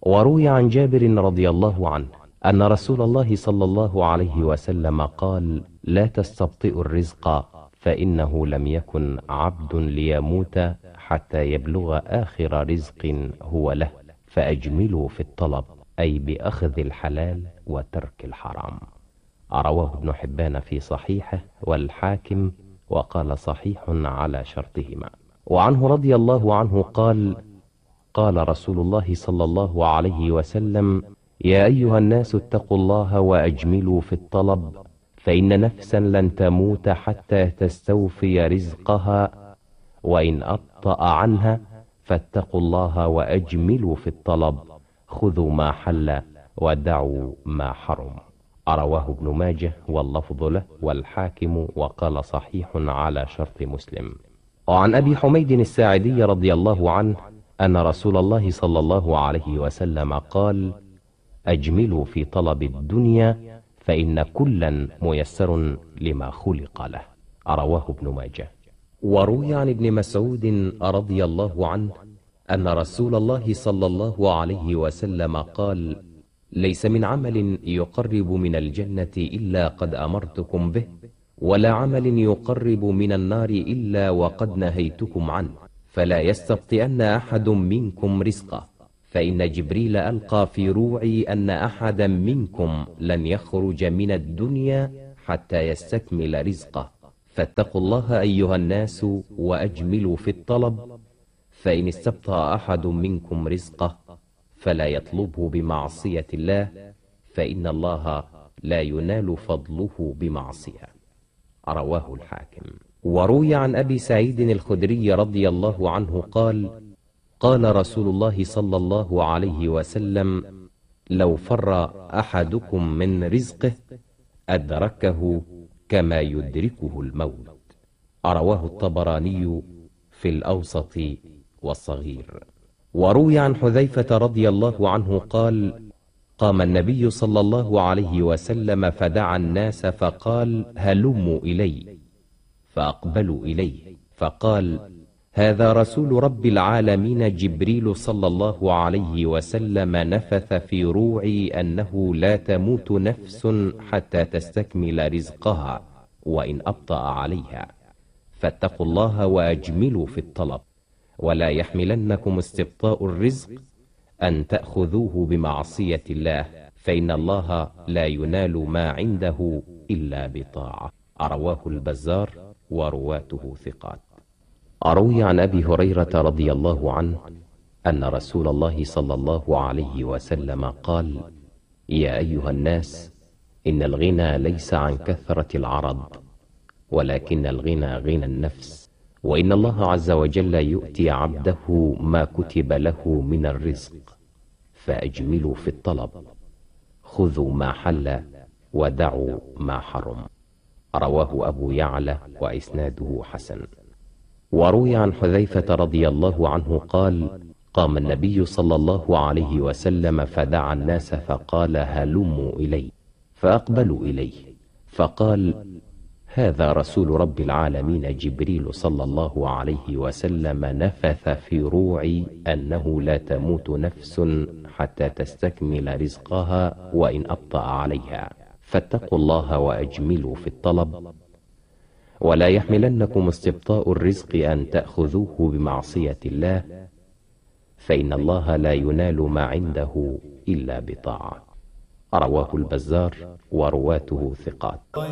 وروي عن جابر رضي الله عنه أن رسول الله صلى الله عليه وسلم قال: لا تستبطئوا الرزق، فإنه لم يكن عبد ليموت حتى يبلغ آخر رزق هو له، فأجملوا في الطلب، أي بأخذ الحلال وترك الحرام. رواه ابن حبان في صحيحه والحاكم، وقال صحيح على شرطهما. وعنه رضي الله عنه قال: قال رسول الله صلى الله عليه وسلم: يا أيها الناس اتقوا الله وأجملوا في الطلب، فإن نفسا لن تموت حتى تستوفي رزقها، وإن أبطأ عنها فاتقوا الله وأجملوا في الطلب، خذوا ما حل ودعوا ما حرم. رواه ابن ماجه واللفظ له والحاكم، وقال صحيح على شرط مسلم. وعن أبي حميد الساعدي رضي الله عنه أن رسول الله صلى الله عليه وسلم قال: أجملوا في طلب الدنيا، فإن كلا ميسر لما خلق له. رواه ابن ماجه. وروي عن ابن مسعود رضي الله عنه أن رسول الله صلى الله عليه وسلم قال: ليس من عمل يقرب من الجنة إلا قد أمرتكم به، ولا عمل يقرب من النار إلا وقد نهيتكم عنه، فلا يستبطئن أحد منكم رزقه، فإن جبريل ألقى في روعي أن أحدا منكم لن يخرج من الدنيا حتى يستكمل رزقه، فاتقوا الله أيها الناس وأجملوا في الطلب، فإن استبطأ أحد منكم رزقه فلا يطلبه بمعصية الله، فإن الله لا ينال فضله بمعصية. رواه الحاكم. وروي عن أبي سعيد الخدري رضي الله عنه قال: قال رسول الله صلى الله عليه وسلم: لو فر أحدكم من رزقه أدركه كما يدركه الموت. رواه الطبراني في الأوسط والصغير. وروي عن حذيفة رضي الله عنه قال: قام النبي صلى الله عليه وسلم فدعا الناس فقال: هلموا إلي، فأقبلوا إليه، فقال: هذا رسول رب العالمين جبريل صلى الله عليه وسلم نفث في روعي أنه لا تموت نفس حتى تستكمل رزقها، وإن أبطأ عليها، فاتقوا الله وأجملوا في الطلب، ولا يحملنكم استبطاء الرزق أن تأخذوه بمعصية الله، فإن الله لا ينال ما عنده إلا بطاعة. رواه البزار ورواته ثقات. روي عن أبي هريرة رضي الله عنه أن رسول الله صلى الله عليه وسلم قال: يا أيها الناس، إن الغنى ليس عن كثرة العرض، ولكن الغنى غنى النفس، وإن الله عز وجل يؤتي عبده ما كتب له من الرزق، فأجملوا في الطلب، خذوا ما حل ودعوا ما حرم. رواه أبو يعلى وإسناده حسن. وروي عن حذيفة رضي الله عنه قال: قام النبي صلى الله عليه وسلم فدعا الناس فقال: هلموا إلي، فأقبلوا إليه، فقال: هذا رسول رب العالمين جبريل صلى الله عليه وسلم نفث في روعي أنه لا تموت نفس حتى تستكمل رزقها، وإن أبطأ عليها، فاتقوا الله وأجملوا في الطلب، ولا يحملنكم استبطاء الرزق أن تأخذوه بمعصية الله، فإن الله لا ينال ما عنده إلا بطاعة. رواه البزار ورواته ثقات.